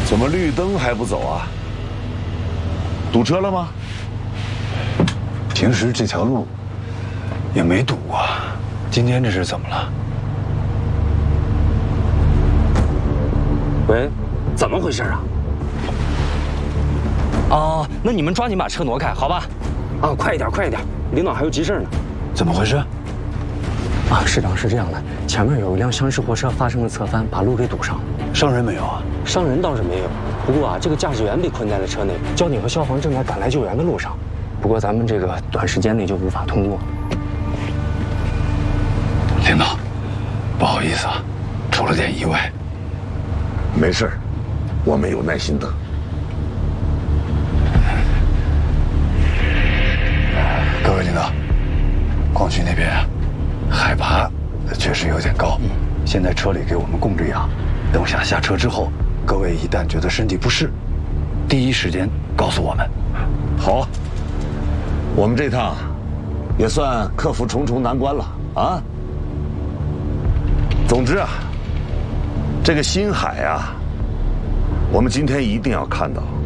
怎么绿灯还不走啊？堵车了吗？ 平时这条路也没堵啊，今天这是怎么了？ 喂，怎么回事啊？哦，那你们抓紧把车挪开，好吧？啊，快一点，快一点，领导还有急事呢。 怎么回事？ 啊，市长是这样的，前面有一辆厢式货车发生了侧翻，把路给堵上了。 伤人没有啊？ 伤人倒是没有，不过啊，这个驾驶员被困在了车内，交警和消防正在赶来救援的路上。不过咱们这个短时间内就无法通过。 领导，不好意思啊，出了点意外。 没事儿，我们有耐心等。 各位领导，矿区那边海拔确实有点高，现在车里给我们供着氧，等下车之后，各位一旦觉得身体不适，第一时间告诉我们。 好，我们这趟也算克服重重难关了啊。总之啊，这个新海啊，我们今天一定要看到。